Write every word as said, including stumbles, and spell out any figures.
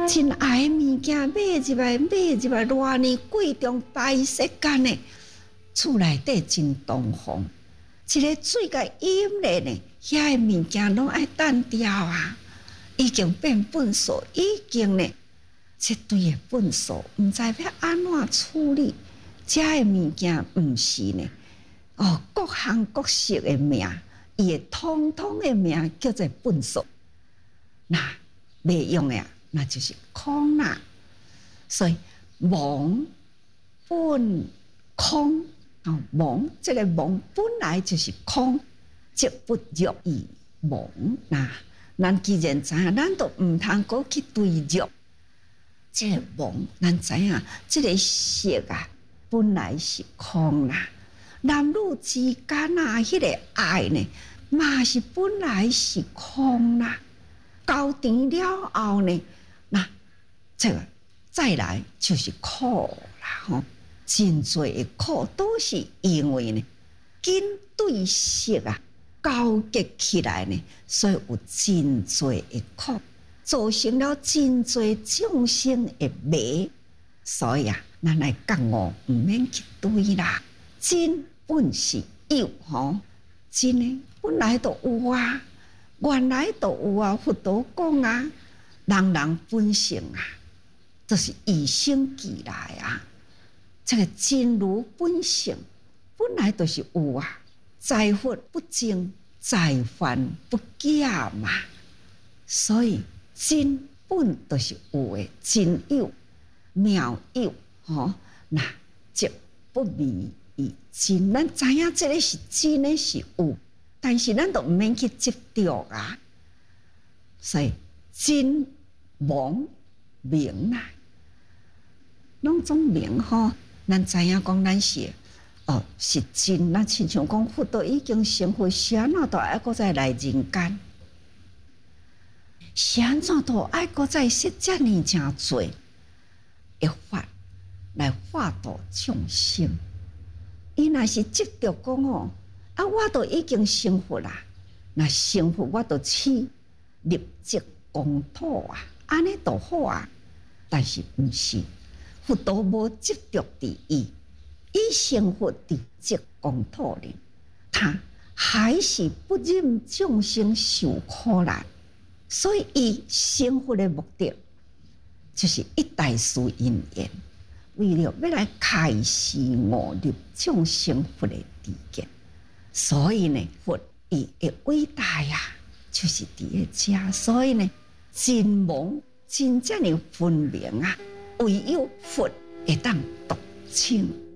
真爱的物件买入来，买入来偌年贵重白色间呢，厝内底真东风，一个水甲饮咧呢，遐个物件拢爱单掉啊，已经变粪扫，已经呢，这堆的粪扫，毋知要安怎处理。这个物件毋是呢，哦，各行各色的名，伊的统统的名叫做粪扫，那袂用的啊。那就是空啦，所以妄本空哦，妄这个妄本来就是空，即不入以妄。那咱既然知影，咱都毋通过去对入这个妄。咱知影，这个色啊，本来是空啦。男女之间啊，迄个爱呢，嘛是本来是空啦。交甜了后呢？那这个再来就是苦啦吼，真多的苦都是因为呢，跟对色啊交结起来呢，所以有真多的苦，造成了真多众生的迷。所以啊，咱来觉悟，唔免去对啦。真本是有吼，真的本来就有啊，原来就有啊，佛陀讲啊。人人本性啊，都、就是与生俱来啊。这个真如本性本来都是有啊，在佛不净，在凡不假嘛。所以真本都是有的，真有妙有吼。那即不离于真，咱知影这个是真的是有，但是咱都唔免去执着啊。所以真妄明啦，拢总明吼。咱知影讲，咱是哦是真，咱亲像讲，佛都已经成佛，是安怎都爱搁再来人间，是安怎都爱搁再说遮尔诚多一法来化度众生。伊若是执着讲哦，啊，我都已经成佛啦，那成佛我都去立即公土啊。安尼都好啊，但是毋是佛陀无执着伫伊，伊成佛伫这公土里，他还是不忍众生受苦难，所以伊成佛的目的就是一代殊因缘，为了要来开示悟入众生佛的知见。所以呢，佛伊的伟大呀，就是伫咧遮。所以呢。真妄真正的分明啊，唯有佛会当独清。